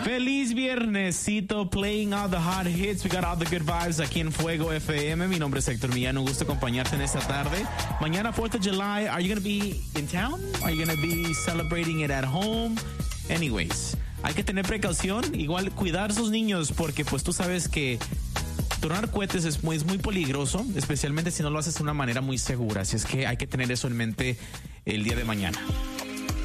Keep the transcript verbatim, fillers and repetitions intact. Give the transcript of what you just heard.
Feliz viernesito, playing all the hot hits. We got all the good vibes aquí en Fuego F M. Mi nombre es Héctor Millán. Un gusto acompañarte en esta tarde. Mañana, fourth of July. Are you going to be in town? Are you going to be celebrating it at home? Anyways, hay que tener precaución. Igual cuidar a sus niños porque pues tú sabes que tronar cohetes es muy, es muy peligroso, especialmente si no lo haces de una manera muy segura. Así es que hay que tener eso en mente el día de mañana.